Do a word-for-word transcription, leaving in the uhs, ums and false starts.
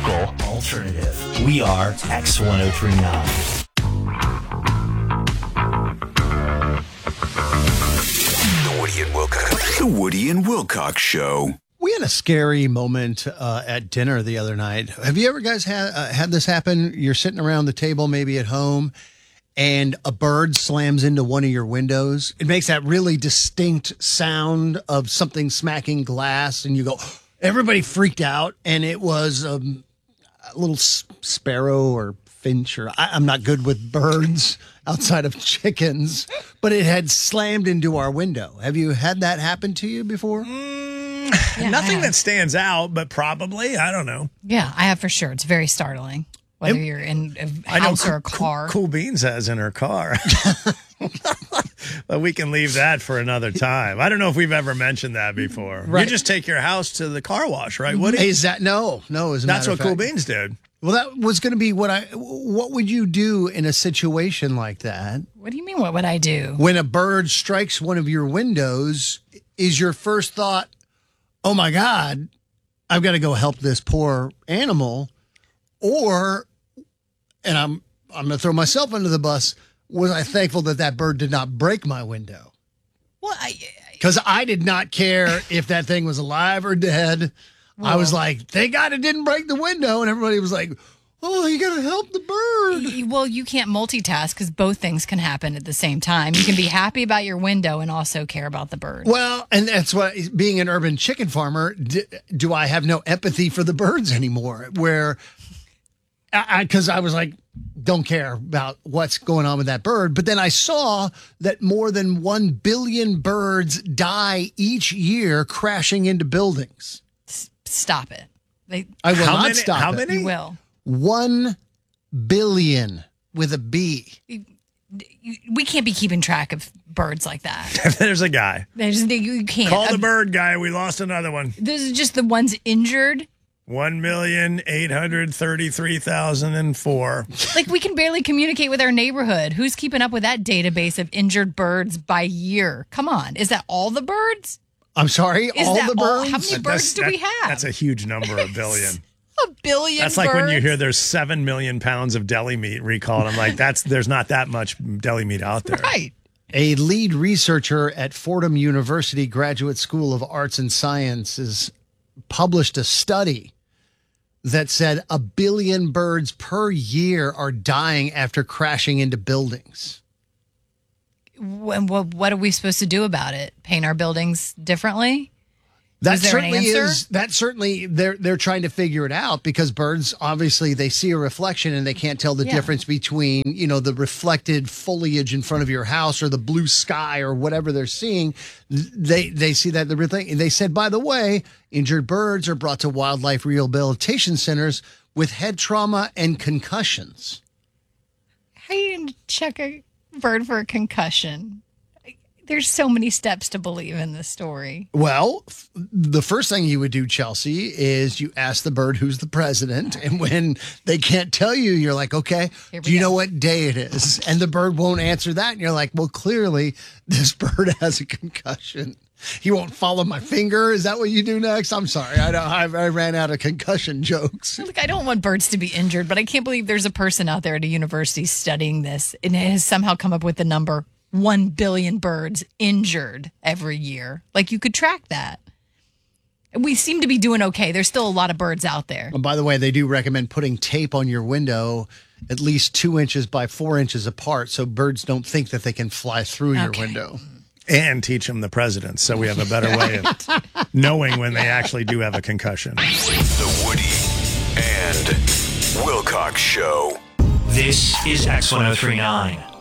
local alternative. We are X ten thirty-nine. The Woody and Wilcox. The Woody and Wilcox Show. We had a scary moment uh, at dinner the other night. Have you ever guys had uh, had this happen? You're sitting around the table, maybe at home, and a bird slams into one of your windows. It makes that really distinct sound of something smacking glass, and you go, everybody freaked out, and it was um, a little s- sparrow or finch, or I, I'm not good with birds outside of chickens, but it had slammed into our window. Have you had that happen to you before? Mm, yeah, nothing that stands out, but probably, I don't know. Yeah, I have for sure. It's very startling, whether it, you're in a house know, or a car. Cool, cool Beans has in her car. But we can leave that for another time. I don't know if we've ever mentioned that before. Right. You just take your house to the car wash, right, Woody? Is that no, no? As a That's matter what of Cool fact. Beans did. Well, that was going to be what I. What would you do in a situation like that? What do you mean? What would I do? When a bird strikes one of your windows, is your first thought, "Oh my God, I've got to go help this poor animal," or, and I'm I'm going to throw myself under the bus. Was I thankful that that bird did not break my window? Well, I because I did not care if that thing was alive or dead. Well, I was like, thank God it didn't break the window. And everybody was like, oh, you got to help the bird. Well, you can't multitask because both things can happen at the same time. You can be happy about your window and also care about the bird. Well, and that's what, being an urban chicken farmer, do, do I have no empathy for the birds anymore? Where, because I, I was like, don't care about what's going on with that bird. But then I saw that more than one billion birds die each year crashing into buildings. Stop it. They, I will how not many, stop how it. many? You will. One billion with a B. We can't be keeping track of birds like that. There's a guy. There's, you can't. Call the bird guy. We lost another one. This is just the ones injured. One million eight hundred thirty-three thousand and four. Like, we can barely communicate with our neighborhood. Who's keeping up with that database of injured birds by year? Come on. Is that all the birds? I'm sorry, Is all that the birds? all? How many birds That's, do that, we have? That's a huge number, a billion. A billion That's like birds? when you hear there's seven million pounds of deli meat recalled. I'm like, that's there's not that much deli meat out there. Right. A lead researcher at Fordham University Graduate School of Arts and Sciences published a study that said a billion birds per year are dying after crashing into buildings. What, what, what are we supposed to do about it? Paint our buildings differently? That Is there an certainly answer? is. That certainly they're they're trying to figure it out because birds obviously they see a reflection and they can't tell the Yeah. difference between you know the reflected foliage in front of your house or the blue sky or whatever they're seeing. They they see that the real thing. And they said, by the way, injured birds are brought to wildlife rehabilitation centers with head trauma and concussions. How are you going to check a bird for a concussion? There's so many steps to believe in this story. Well, f- the first thing you would do, Chelsea, is you ask the bird who's the president. And when they can't tell you, you're like, okay, Here we do you go. know what day it is? And the bird won't answer that. And you're like, well, clearly this bird has a concussion. He won't follow my finger. Is that what you do next? I'm sorry. I don't, I, I ran out of concussion jokes. Look, I don't want birds to be injured, but I can't believe there's a person out there at a university studying this and it has somehow come up with the number one billion birds injured every year. Like, you could track that. We seem to be doing okay. There's still a lot of birds out there. And by the way, they do recommend putting tape on your window at least two inches by four inches apart so birds don't think that they can fly through your Okay. window. And teach them the president so we have a better way of knowing when they actually do have a concussion. The Woody and Wilcox Show. This is X ten thirty-nine.